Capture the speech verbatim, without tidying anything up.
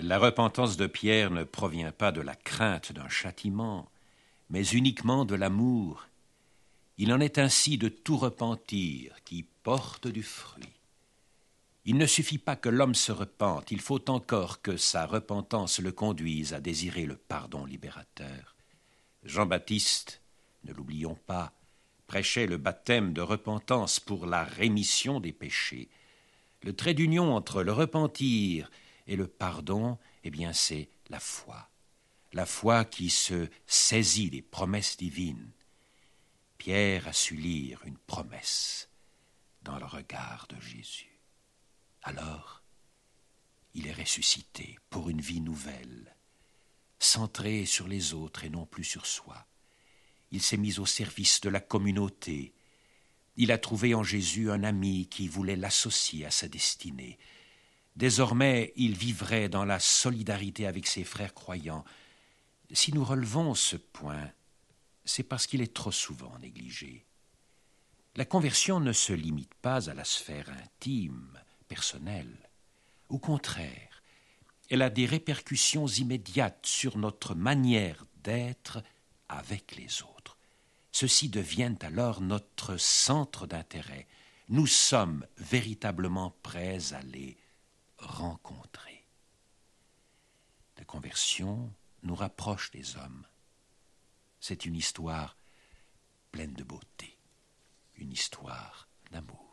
La repentance de Pierre ne provient pas de la crainte d'un châtiment, mais uniquement de l'amour. Il en est ainsi de tout repentir qui porte du fruit. Il ne suffit pas que l'homme se repente, il faut encore que sa repentance le conduise à désirer le pardon libérateur. Jean-Baptiste, ne l'oublions pas, prêchait le baptême de repentance pour la rémission des péchés. Le trait d'union entre le repentir et le pardon, eh bien, c'est la foi. La foi qui se saisit des promesses divines. Pierre a su lire une promesse dans le regard de Jésus. Alors, il est ressuscité pour une vie nouvelle, centré sur les autres et non plus sur soi. Il s'est mis au service de la communauté. Il a trouvé en Jésus un ami qui voulait l'associer à sa destinée. Désormais, il vivrait dans la solidarité avec ses frères croyants. Si nous relevons ce point, c'est parce qu'il est trop souvent négligé. La conversion ne se limite pas à la sphère intime, personnelle. Au contraire, elle a des répercussions immédiates sur notre manière d'être avec les autres. Ceux-ci deviennent alors notre centre d'intérêt. Nous sommes véritablement prêts à les rencontrer. La conversion nous rapproche des hommes. C'est une histoire pleine de beauté, une histoire d'amour.